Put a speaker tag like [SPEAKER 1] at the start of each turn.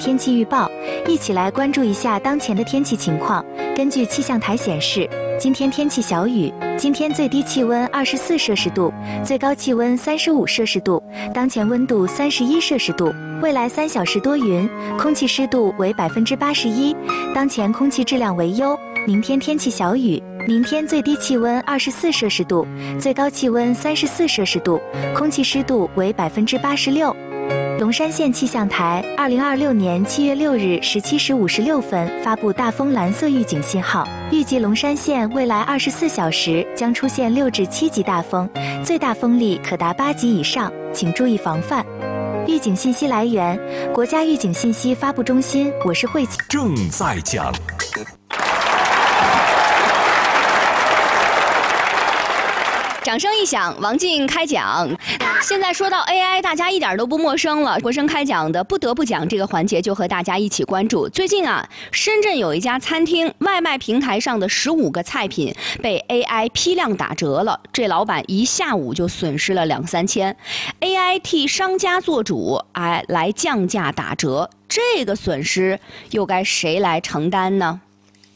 [SPEAKER 1] 天气预报，一起来关注一下当前的天气情况。根据气象台显示，今天天气小雨，今天最低气温24摄氏度，最高气温35摄氏度，当前温度31摄氏度。未来3小时多云，空气湿度为81%，当前空气质量为优。明天天气小雨，明天最低气温24摄氏度，最高气温34摄氏度，空气湿度为86%。龙山县气象台2026年7月6日17时56分发布大风蓝色预警信号，预计龙山县未来24小时将出现6至7级大风，最大风力可达8级以上，请注意防范。预警信息来源：国家预警信息发布中心。我是慧琪。
[SPEAKER 2] 正在讲。
[SPEAKER 3] 掌声一响，王静开讲。现在说到 AI， 大家一点都不陌生了。国声开讲的不得不讲这个环节，就和大家一起关注。最近啊，深圳有一家餐厅外卖平台上的15个菜品被 AI 批量打折了，这老板一下午就损失了2-3千。AI 替商家做主，来降价打折，这个损失又该谁来承担呢？